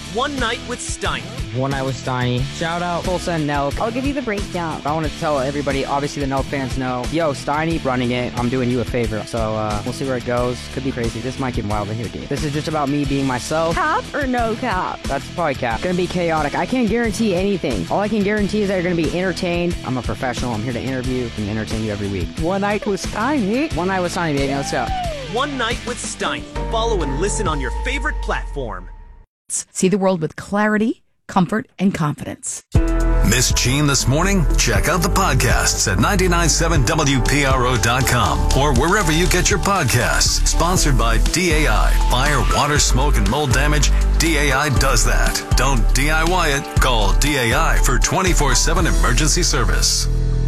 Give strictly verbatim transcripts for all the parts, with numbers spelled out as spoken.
One Night with Steiny. One Night with Steiny. Shout out Tulsa and Nelk. I'll give you the breakdown. I want to tell everybody, obviously the Nelk fans know, yo, Steiny running it, I'm doing you a favor. So uh, we'll see where it goes. Could be crazy. This might get wild in here, dude. This is just about me being myself. Cap or no cap? That's probably cap. Gonna be chaotic. I can't guarantee anything. All I can guarantee is that you're gonna be entertained. I'm a professional. I'm here to interview and entertain you every week. One Night with Steiny. One Night with Steiny, baby. Let's go. One Night with Steiny. Follow and listen on your favorite platform. See the world with clarity, comfort, and confidence. Miss Gene this morning? Check out the podcasts at nine nine seven W P R O dot com or wherever you get your podcasts. Sponsored by D A I. Fire, water, smoke, and mold damage. D A I does that. Don't D I Y it. Call D A I for twenty-four seven emergency service.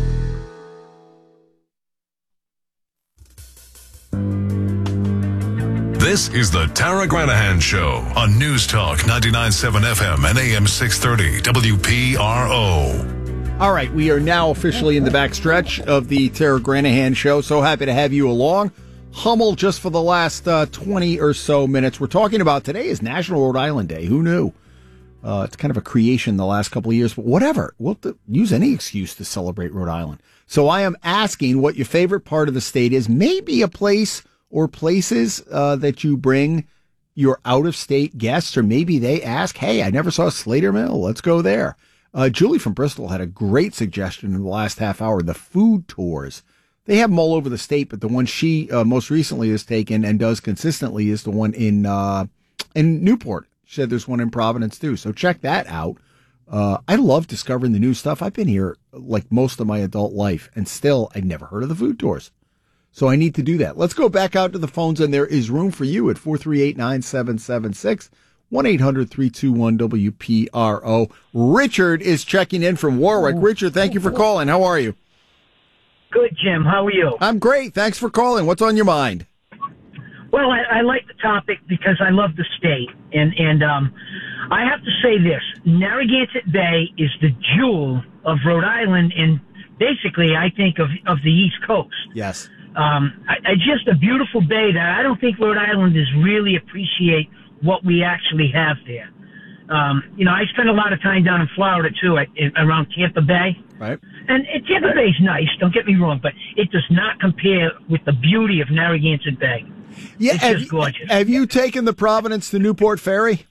This is the Tara Granahan Show on News Talk ninety-nine point seven F M and A M six thirty W P R O. All right, we are now officially in the backstretch of the Tara Granahan Show. So happy to have you along. Hummel just for the last uh, twenty or so minutes. We're talking about today is National Rhode Island Day. Who knew? Uh, it's kind of a creation the last couple of years, but whatever. We'll th- use any excuse to celebrate Rhode Island. So I am asking what your favorite part of the state is. Maybe a place or places uh, that you bring your out-of-state guests, or maybe they ask, hey, I never saw Slater Mill. Let's go there. Uh, Julie from Bristol had a great suggestion in the last half hour, the food tours. They have them all over the state, but the one she uh, most recently has taken and does consistently is the one in uh, in Newport. She said there's one in Providence, too. So check that out. Uh, I love discovering the new stuff. I've been here like most of my adult life, and still, I'd never heard of the food tours. So I need to do that. Let's go back out to the phones, and there is room for you at four three eight, nine seven seven six, one eight hundred, three two one, W P R O. Richard is checking in from Warwick. Richard, thank you for calling. How are you? Good, Jim. How are you? I'm great. Thanks for calling. What's on your mind? Well, I, I like the topic because I love the state. And, and um, I have to say this. Narragansett Bay is the jewel of Rhode Island and basically, I think, of, of the East Coast. Yes. Um, I, I just a beautiful bay that I don't think Rhode Islanders really appreciate what we actually have there. Um, you know, I spend a lot of time down in Florida, too, at, at, around Tampa Bay. Right. And it, Tampa Bay's nice, don't get me wrong, but it does not compare with the beauty of Narragansett Bay. Yeah, it's have, just gorgeous. Have you taken the Providence to Newport Ferry?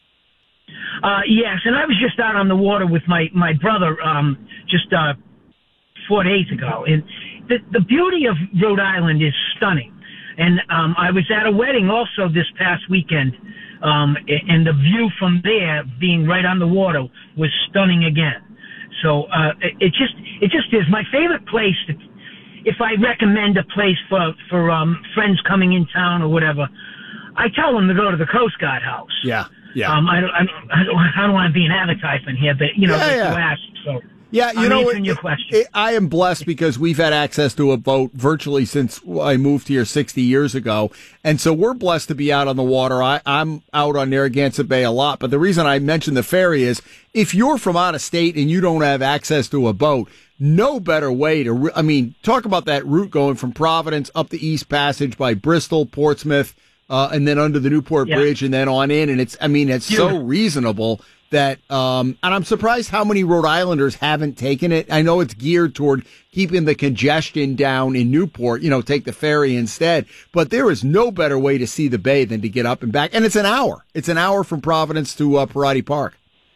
Uh, yes, and I was just out on the water with my, my brother um, just uh, four days ago, and The, the beauty of Rhode Island is stunning. And um, I was at a wedding also this past weekend, um, and the view from there, being right on the water, was stunning again. So uh, it, it just it just is my favorite place. To, if I recommend a place for, for um, friends coming in town or whatever, I tell them to go to the Coast Guard House. Yeah, yeah. Um, I don't, I don't, I don't, I don't want to be an advertisement here, but, you know, yeah, yeah. to ask, so... Yeah, you I'm know, answering it, your question. It, I am blessed because we've had access to a boat virtually since I moved here sixty years ago. And so we're blessed to be out on the water. I, I'm out on Narragansett Bay a lot. But the reason I mentioned the ferry is if you're from out of state and you don't have access to a boat, no better way to, re- I mean, talk about that route going from Providence up the East Passage by Bristol, Portsmouth, uh, and then under the Newport yeah. Bridge and then on in. And it's, I mean, it's Beautiful. so reasonable. That, um, and I'm surprised how many Rhode Islanders haven't taken it. I know it's geared toward keeping the congestion down in Newport, you know, take the ferry instead. But there is no better way to see the bay than to get up and back. And it's an hour. It's an hour from Providence to uh, Parati Park.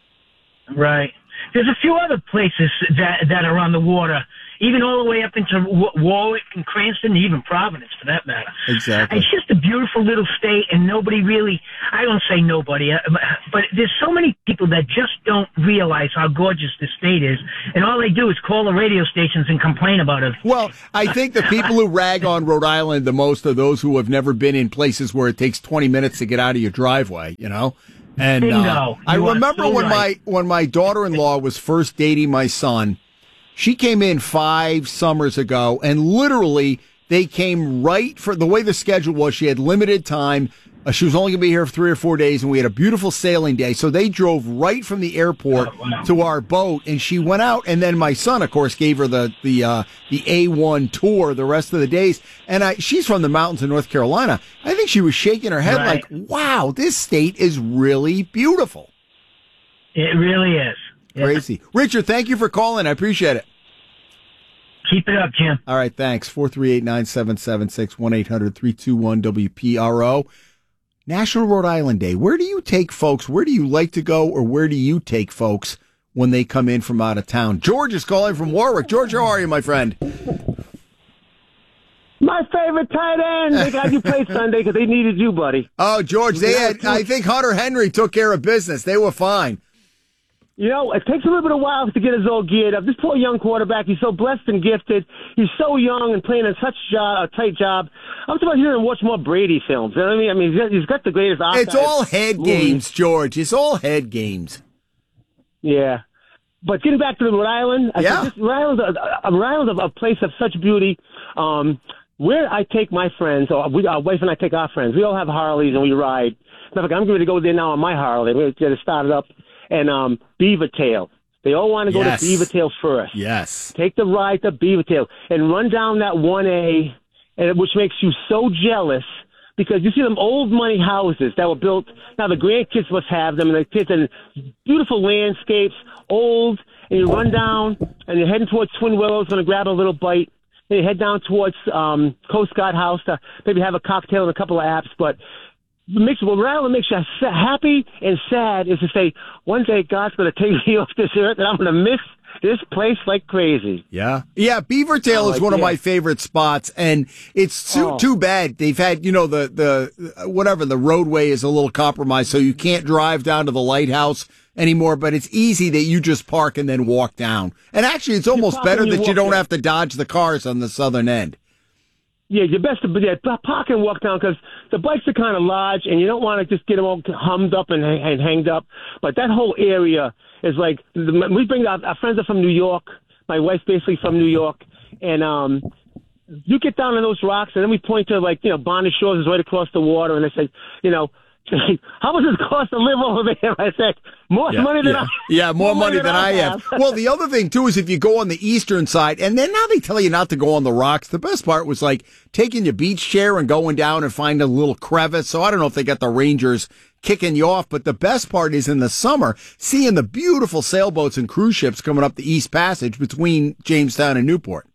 Right. There's a few other places that that are on the water, even all the way up into Warwick and Cranston, and even Providence, for that matter. Exactly. It's just a beautiful little state, and nobody really, I don't say nobody, but there's so many people that just don't realize how gorgeous the state is, and all they do is call the radio stations and complain about it. Well, I think the people who rag on Rhode Island the most are those who have never been in places where it takes twenty minutes to get out of your driveway, you know? And uh, I remember so when right. my when my daughter-in-law was first dating my son, she came in five summers ago, and literally they came right for the way the schedule was. She had limited time. Uh, she was only going to be here for three or four days, and we had a beautiful sailing day. So they drove right from the airport oh, wow. to our boat, and she went out. And then my son, of course, gave her the the uh, the A one tour the rest of the days. And I, she's from the mountains of North Carolina. I think she was shaking her head right. like, "Wow, this state is really beautiful." It really is. Yeah. Crazy. Richard, thank you for calling. I appreciate it. Keep it up, Jim. All right, thanks. four three eight, nine seven seven six, one eight hundred, three two one, W P R O. National Rhode Island Day. Where do you take folks? Where do you like to go, or where do you take folks when they come in from out of town? George is calling from Warwick. George, how are you, my friend? My favorite tight end. They got you play Sunday because they needed you, buddy. Oh, George, they had, I think Hunter Henry took care of business. They were fine. You know, it takes a little bit of while to get us all geared up. This poor young quarterback, he's so blessed and gifted. He's so young and playing in such job, a tight job. I'm talking about hearing him watch more Brady films. You know what I mean? I mean, he's got, he's got the greatest archive. It's all head movies. games, George. It's all head games. Yeah. But getting back to the Rhode Island, I Yeah. think this, Rhode Island's, a, a, Rhode Island's a, a place of such beauty. Um, where I take my friends, or we, our wife and I take our friends, we all have Harleys and we ride. Matter of fact, I'm going to go there now on my Harley. We're going to get it started up. And um, Beaver Tail. They all want to go Yes. to Beaver Tail first. Yes. Take the ride to Beaver Tail and run down that one A, and which makes you so jealous because you see them old money houses that were built. Now the grandkids must have them, and the kids and beautiful landscapes, old. And you run down, and you're heading towards Twin Willows, going to grab a little bite. And you head down towards um, Coast Guard House to maybe have a cocktail and a couple of apps, but. Makes what rather makes you happy and sad is to say one day God's going to take me off this earth and I'm going to miss this place like crazy. Yeah. Yeah, Beaver Tail Oh, is one of yeah. my favorite spots, and it's too, Oh. too bad. They've had, you know, the, the, whatever, the roadway is a little compromised, so you can't drive down to the lighthouse anymore, but it's easy that you just park and then walk down. And actually, it's almost park better and you that you walk don't down. have to dodge the cars on the southern end. Yeah, your best to yeah, park and walk down because the bikes are kind of large and you don't want to just get them all hummed up and, and hanged up. But that whole area is like we bring our, our friends are from New York. My wife's basically from New York, and um, you get down on those rocks and then we point to like you know Bonnet Shores is right across the water, and they say you know. How much does it cost to live over there? I said, more Yeah, money than yeah. I Yeah, more money than I have. have. Well, the other thing, too, is if you go on the eastern side, and then now they tell you not to go on the rocks. The best part was, like, taking your beach chair and going down and finding a little crevice. So I don't know if they got the Rangers kicking you off, but the best part is in the summer, seeing the beautiful sailboats and cruise ships coming up the East Passage between Jamestown and Newport.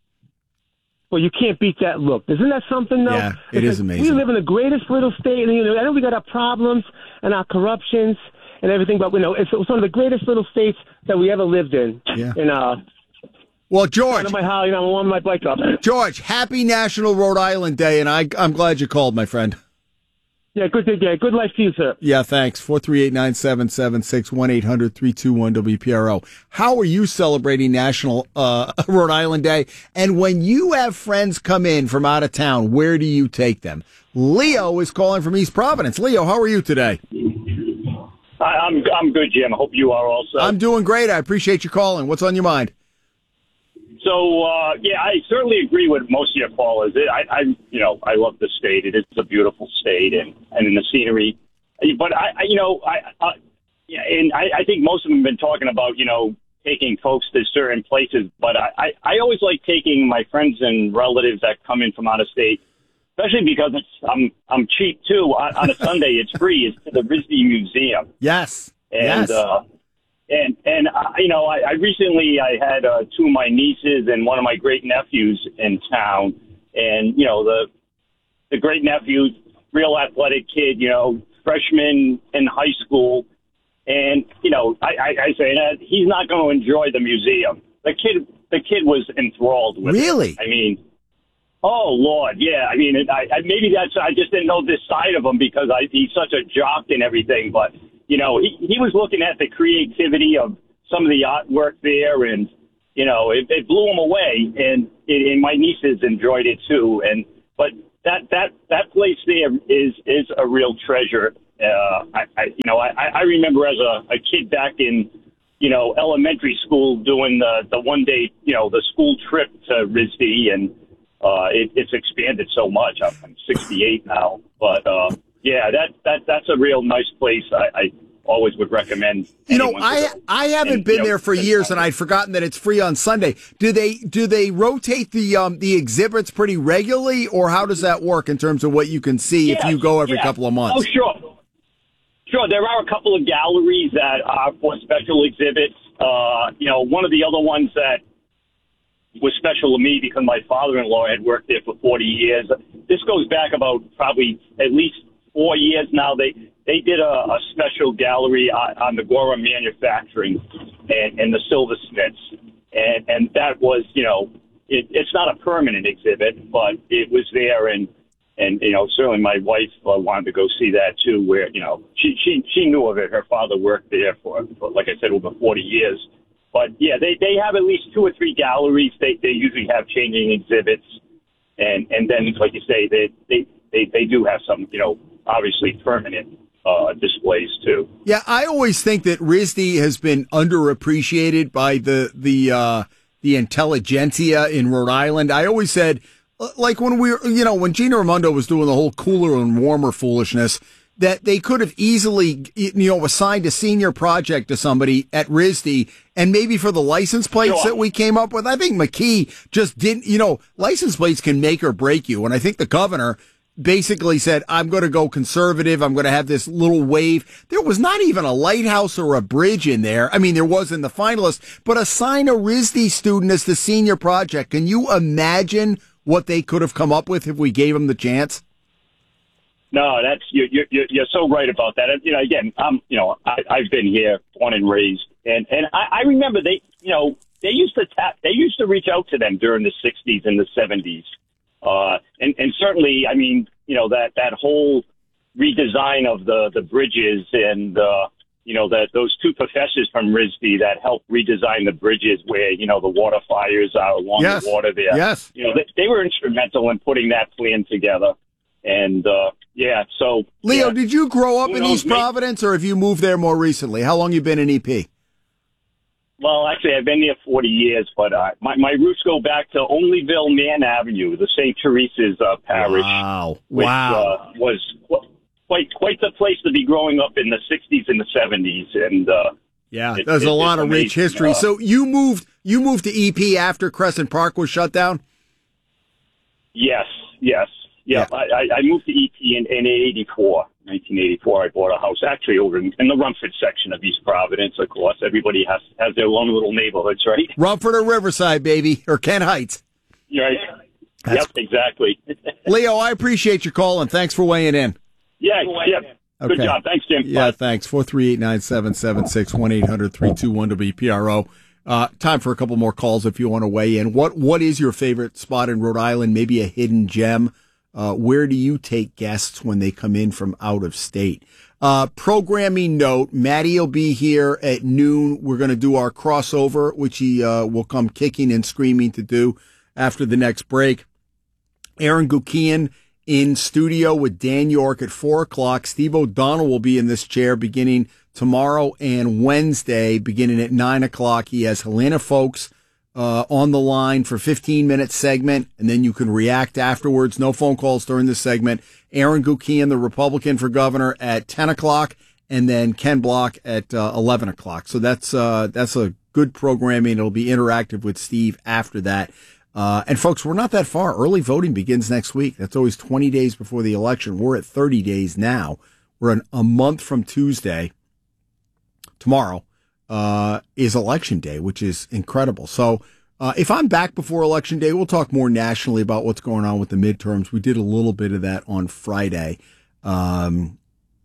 Well, you can't beat that look. Isn't that something, though? Yeah, it It's is like, amazing. We live in the greatest little state. And, you know, I know we got our problems and our corruptions and everything, but, you know, it's, it's one of the greatest little states that we ever lived in. Yeah. And, uh, Well, George, under my house, you know, I'm warming my bike up. George, happy National Rhode Island Day, and I, I'm glad you called, my friend. Yeah, good, yeah, good life to you, sir. Yeah, thanks. four three eight, nine seven seven six, one eight hundred, three two one, W P R O. How are you celebrating National uh, Rhode Island Day? And when you have friends come in from out of town, where do you take them? Leo is calling from East Providence. Leo, how are you today? I, I'm I'm good, Jim. I hope you are also. I'm doing great. I appreciate you calling. What's on your mind? So, uh, yeah, I certainly agree with most of your callers. It, I, I, you know, I love the state. It is a beautiful state, and, and in the scenery. But I, I you know, I, I yeah, and I, I think most of them have been talking about, you know, taking folks to certain places. But I, I, I always like taking my friends and relatives that come in from out of state, especially because it's I'm I'm cheap too. On, on a Sunday, it's free. It's to the R I S D Museum. Yes. And yes. uh, And, and uh, you know, I, I recently I had uh, two of my nieces and one of my great nephews in town. And, you know, the the great nephew, real athletic kid, you know, freshman in high school. And, you know, I, I, I say that he's not going to enjoy the museum. The kid the kid was enthralled with Really? it. I mean, oh, Lord, yeah. I mean, I, I, maybe that's I just didn't know this side of him because I, he's such a jock and everything. But, you know, he, he was looking at the creativity of some of the artwork there, and, you know, it, it blew him away. And, and my nieces enjoyed it, too. And But that, that, that place there is, is a real treasure. Uh, I, I, you know, I, I remember as a, a kid back in, you know, elementary school doing the, the one day, you know, the school trip to R I S D, and uh, it, it's expanded so much. I'm, I'm sixty-eight now, but uh, yeah, that, that that's a real nice place. I, I always would recommend. You know, anyone to I go. I haven't And, been you know, there for years, and I'd forgotten that it's free on Sunday. Do they do they rotate the um the exhibits pretty regularly, or how does that work in terms of what you can see if Yeah, you go every yeah. couple of months? Oh, sure. Sure, there are a couple of galleries that are for special exhibits. Uh, you know, one of the other ones that was special to me because my father-in-law had worked there for forty years. This goes back about probably at least four years now. They they did a, a special gallery on, on the Gora manufacturing and, and the silversmiths. And, and that was, you know, it, it's not a permanent exhibit, but it was there. And, and you know, certainly my wife uh, wanted to go see that, too, where, you know, she, she, she knew of it. Her father worked there for, for, like I said, over forty years. But, yeah, they, they have at least two or three galleries. They they usually have changing exhibits. And, and then, like you say, they, they, they, they do have some, you know, obviously permanent uh, displays, too. Yeah, I always think that R I S D has been underappreciated by the the uh, the intelligentsia in Rhode Island. I always said, like when we were, you know, when Gina Raimondo was doing the whole cooler and warmer foolishness, that they could have easily, you know, assigned a senior project to somebody at R I S D, and maybe for the license plates Sure. that we came up with, I think McKee just didn't, you know, license plates can make or break you. And I think the governor basically said, I'm going to go conservative. I'm going to have this little wave. There was not even a lighthouse or a bridge in there. I mean, there was in the finalists, but assign a R I S D student as the senior project. Can you imagine what they could have come up with if we gave them the chance? No, that's you, you, you're you're so right about that. You know, again, I'm you know I, I've been here, born and raised, and and I, I remember they you know they used to tap, they used to reach out to them during the sixties and the seventies, uh, and and certainly, I mean, you know that that whole redesign of the the bridges and uh, you know that those two professors from R I S D that helped redesign the bridges where you know the water fires are along Yes. the water there. Yes. You know they, they were instrumental in putting that plan together, and. Uh, Yeah, so... Leo, yeah. did you grow up Who in knows, East maybe- Providence, or have you moved there more recently? How long you been in E P? Well, actually, I've been there forty years, but uh, my, my roots go back to Onlyville, Man Avenue, the Saint Teresa's uh, parish. Wow. Which Wow. uh, was qu- quite quite the place to be growing up in the sixties and the seventies. And uh, Yeah, it- there's it- a lot it's of rich amazing. history. Uh, So you moved you moved to E P after Crescent Park was shut down? Yes, yes. Yeah, Yeah. I, I I moved to E P in, in eighty-four, nineteen eighty-four. I bought a house, actually, over in, in the Rumford section of East Providence, of course. Everybody has has their own little neighborhoods, right? Rumford or Riverside, baby, or Kent Heights. Right. That's- Yep, exactly. Leo, I appreciate your call, and thanks for weighing in. yeah, yeah. Good Okay. job. Thanks, Jim. Yeah, Bye. thanks. four three eight, nine seven seven six, one eight hundred, three two one, W P R O. Uh, time for a couple more calls if you want to weigh in. What What is your favorite spot in Rhode Island? Maybe a hidden gem? Uh, where do you take guests when they come in from out of state? Uh, programming note, Maddie will be here at noon. We're going to do our crossover, which he uh, will come kicking and screaming to do after the next break. Aaron Gukian in studio with Dan York at four o'clock. Steve O'Donnell will be in this chair beginning tomorrow and Wednesday, beginning at nine o'clock. He has Helena Folks uh, on the line for fifteen minute segment, and then you can react afterwards. No phone calls during this segment. Aaron Gukian, the Republican for governor, at ten o'clock, and then Ken Block at uh, eleven o'clock. So that's uh, that's a good programming. It'll be interactive with Steve after that. Uh, and folks, we're not that far. Early voting begins next week. That's always twenty days before the election. We're at thirty days now. We're an, a month from Tuesday. Tomorrow uh, is election day, which is incredible. So uh, if I'm back before election day, we'll talk more nationally about what's going on with the midterms. We did a little bit of that on Friday. Um,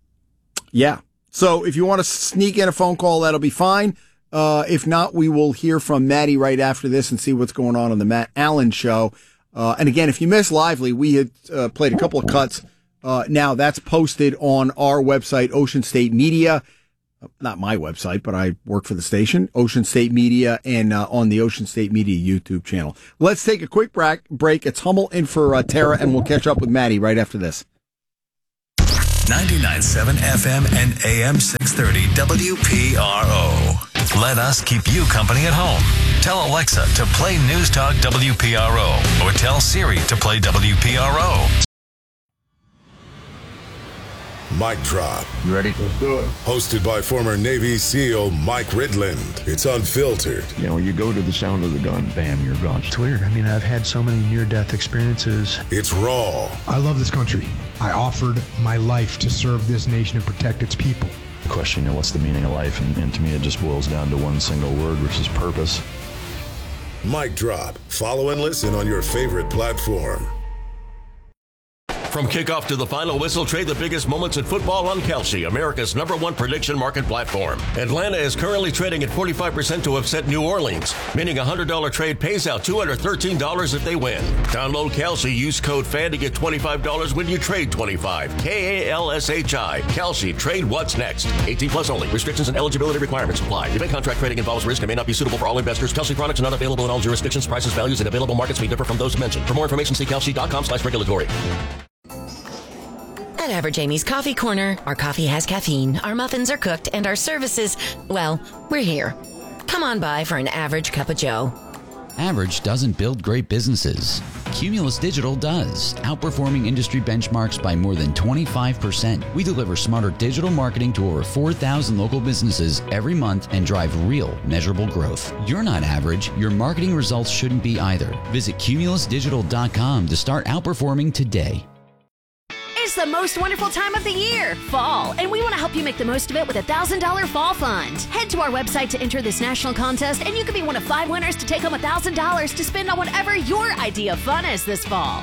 yeah. So if you want to sneak in a phone call, that'll be fine. Uh, if not, we will hear from Maddie right after this and see what's going on on the Matt Allen show. Uh, and again, if you missed Lively, we had uh, played a couple of cuts. Uh, now that's posted on our website, Ocean State Media. Not my website, but I work for the station, Ocean State Media, and uh, on the Ocean State Media YouTube channel. Let's take a quick break. break. It's Hummel in for uh, Tara, and we'll catch up with Maddie right after this. ninety-nine point seven F M and A M six thirty W P R O. Let us keep you company at home. Tell Alexa to play News Talk W P R O, or tell Siri to play W P R O. Mic Drop. You ready? Let's do it. Hosted by former Navy SEAL Mike Ridland. It's unfiltered. You know, you go to the sound of the gun, bam, you're gone. It's weird. I mean, I've had so many near-death experiences. It's raw. I love this country. I offered my life to serve this nation and protect its people. The question, you know, what's the meaning of life? And, and to me, it just boils down to one single word, which is purpose. Mic Drop. Follow and listen on your favorite platform. From kickoff to the final whistle, trade the biggest moments in football on Kalshi, America's number one prediction market platform. Atlanta is currently trading at forty-five percent to upset New Orleans, meaning a one hundred dollars trade pays out two hundred thirteen dollars if they win. Download Kalshi, use code FAN to get twenty-five dollars when you trade twenty-five. K A L S H I. Kalshi, trade what's next. eighteen plus only. Restrictions and eligibility requirements apply. Event contract trading involves risk and may not be suitable for all investors. Kalshi products are not available in all jurisdictions. Prices, values, and available markets may differ from those mentioned. For more information, see kalshi.com slash regulatory. At Average Amy's Coffee Corner, our coffee has caffeine, our muffins are cooked, and our services, well, we're here. Come on by for an average cup of joe. Average doesn't build great businesses. Cumulus Digital does, outperforming industry benchmarks by more than twenty-five percent. We deliver smarter digital marketing to over four thousand local businesses every month and drive real, measurable growth. You're not average. Your marketing results shouldn't be either. Visit cumulus digital dot com to start outperforming today. It's the most wonderful time of the year, fall, and we want to help you make the most of it with a one thousand dollars Fall Fund. Head to our website to enter this national contest, and you could be one of five winners to take home one thousand dollars to spend on whatever your idea of fun is this fall.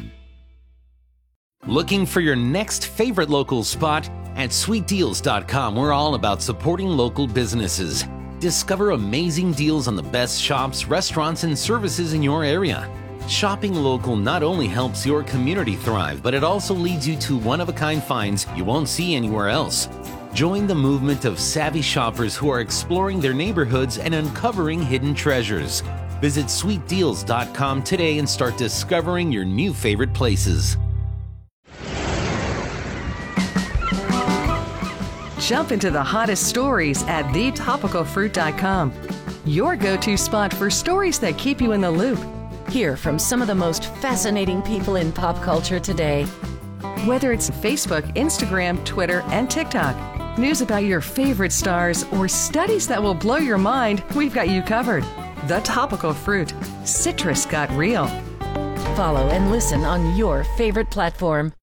Looking for your next favorite local spot? At sweet deals dot com, we're all about supporting local businesses. Discover amazing deals on the best shops, restaurants, and services in your area. Shopping local not only helps your community thrive, but it also leads you to one-of-a-kind finds you won't see anywhere else. Join the movement of savvy shoppers who are exploring their neighborhoods and uncovering hidden treasures. Visit sweet deals dot com today and start discovering your new favorite places. Jump into the hottest stories at the topical fruit dot com. Your go-to spot for stories that keep you in the loop. Hear from some of the most fascinating people in pop culture today. Whether it's Facebook, Instagram, Twitter, and TikTok, news about your favorite stars, or studies that will blow your mind, we've got you covered. The Topical Fruit. Citrus got real. Follow and listen on your favorite platform.